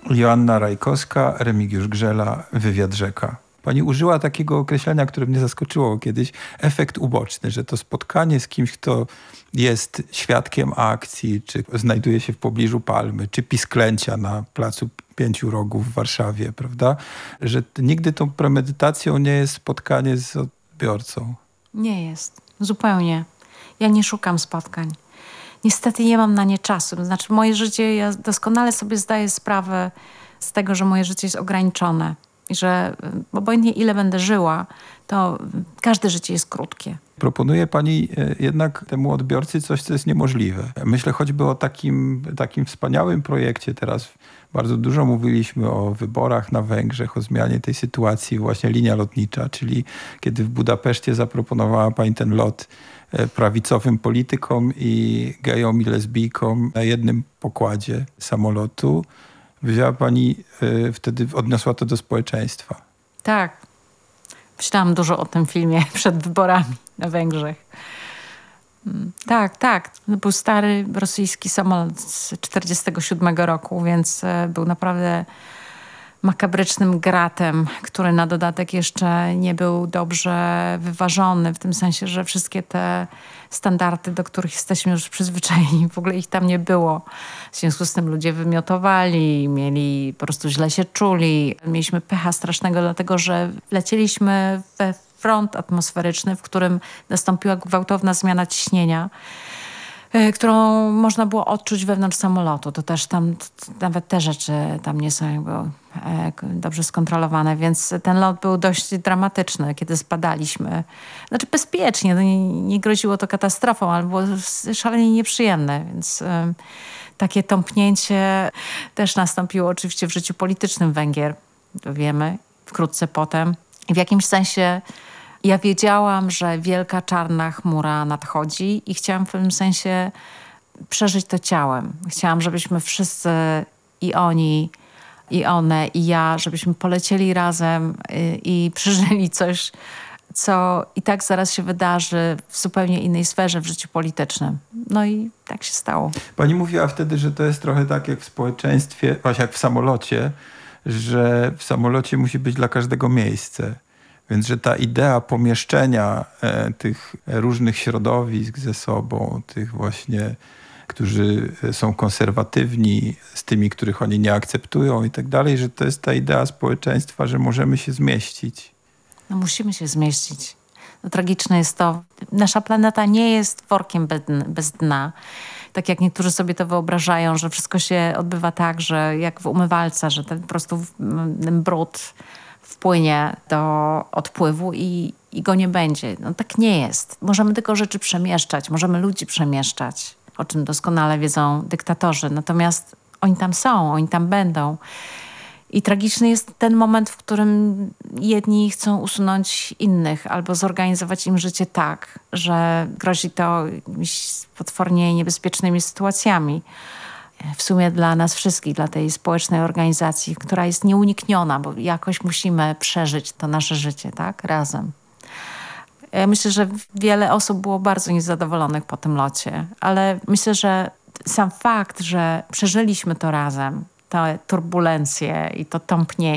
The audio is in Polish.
Joanna Rajkowska, Remigiusz Grzela, Wywiad Rzeka. Pani użyła takiego określenia, które mnie zaskoczyło kiedyś, efekt uboczny, że to spotkanie z kimś, kto jest świadkiem akcji, czy znajduje się w pobliżu Palmy, czy pisklęcia na Placu Pięciu Rogów w Warszawie, prawda? Że nigdy tą premedytacją nie jest spotkanie z odbiorcą. Nie jest. Zupełnie. Ja nie szukam spotkań. Niestety nie mam na nie czasu. Znaczy moje życie, ja doskonale sobie zdaję sprawę z tego, że moje życie jest ograniczone. I że obojętnie ile będę żyła, to każde życie jest krótkie. Proponuje pani jednak temu odbiorcy coś, co jest niemożliwe. Myślę choćby o takim wspaniałym projekcie. Teraz bardzo dużo mówiliśmy o wyborach na Węgrzech, o zmianie tej sytuacji, właśnie linia lotnicza, czyli kiedy w Budapeszcie zaproponowała pani ten lot prawicowym politykom i gejom i lesbijkom na jednym pokładzie samolotu. Wzięła pani, wtedy odniosła to do społeczeństwa. Tak. Myślałam dużo o tym filmie przed wyborami na Węgrzech. Tak, tak. To był stary rosyjski samolot z 1947 roku, więc był naprawdę makabrycznym gratem, który na dodatek jeszcze nie był dobrze wyważony, w tym sensie, że wszystkie te standardy, do których jesteśmy już przyzwyczajeni, w ogóle ich tam nie było. W związku z tym ludzie wymiotowali, po prostu źle się czuli. Mieliśmy pecha strasznego, dlatego że wlecieliśmy we front atmosferyczny, w którym nastąpiła gwałtowna zmiana ciśnienia, którą można było odczuć wewnątrz samolotu. To też tam, nawet te rzeczy tam nie są jakby dobrze skontrolowane, więc ten lot był dość dramatyczny, kiedy spadaliśmy. Znaczy bezpiecznie, nie groziło to katastrofą, ale było szalenie nieprzyjemne, więc takie tąpnięcie też nastąpiło oczywiście w życiu politycznym Węgier, to wiemy, wkrótce potem. I w jakimś sensie ja wiedziałam, że wielka czarna chmura nadchodzi i chciałam w pewnym sensie przeżyć to ciałem. Chciałam, żebyśmy wszyscy, i oni, i one, i ja, żebyśmy polecieli razem i przeżyli coś, co i tak zaraz się wydarzy w zupełnie innej sferze w życiu politycznym. No i tak się stało. Pani mówiła wtedy, że to jest trochę tak jak w społeczeństwie, właśnie jak w samolocie, że w samolocie musi być dla każdego miejsce. Więc, że ta idea pomieszczenia tych różnych środowisk ze sobą, tych właśnie, którzy są konserwatywni, z tymi, których oni nie akceptują i tak dalej, że to jest ta idea społeczeństwa, że możemy się zmieścić. No musimy się zmieścić. No, tragiczne jest to. Nasza planeta nie jest workiem bez dna. Tak jak niektórzy sobie to wyobrażają, że wszystko się odbywa tak, że jak w umywalce, że ten po prostu ten brud wpłynie do odpływu i go nie będzie. No tak nie jest. Możemy tylko rzeczy przemieszczać, możemy ludzi przemieszczać, o czym doskonale wiedzą dyktatorzy. Natomiast oni tam są, oni tam będą. I tragiczny jest ten moment, w którym jedni chcą usunąć innych albo zorganizować im życie tak, że grozi to jakimiś potwornie niebezpiecznymi sytuacjami. W sumie dla nas wszystkich, dla tej społecznej organizacji, która jest nieunikniona, bo jakoś musimy przeżyć to nasze życie, tak? Razem. Ja myślę, że wiele osób było bardzo niezadowolonych po tym locie, ale myślę, że sam fakt, że przeżyliśmy to razem, te turbulencje i to tąpnienie,